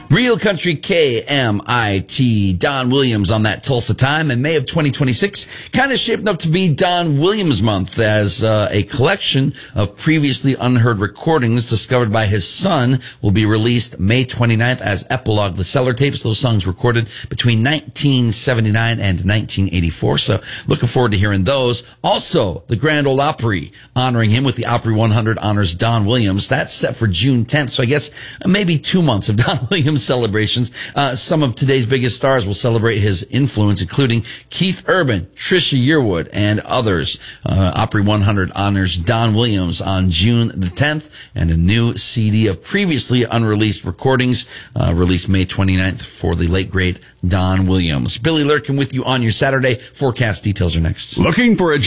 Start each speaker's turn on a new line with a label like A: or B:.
A: Real Country KMIT, Don Williams on that Tulsa time. In May of 2026, kind of shaping up to be Don Williams month as a collection of previously unheard recordings discovered by his son will be released May 29th as Epilogue, the Cellar Tapes. Those songs recorded between 1979 and 1984. So looking forward to hearing those. Also, the Grand Ole Opry honoring him with the Opry 100 honors Don Williams. That's set for June 10th. So I guess maybe 2 months of Don Williams celebrations. Some of today's biggest stars will celebrate his influence, including Keith Urban, Trisha Yearwood, and others. Opry 100 honors Don Williams on June the 10th, and a new CD of previously unreleased recordings released May 29th for the late, great Don Williams. Billy Lurkin with you on your Saturday. Forecast details are next.
B: Looking for a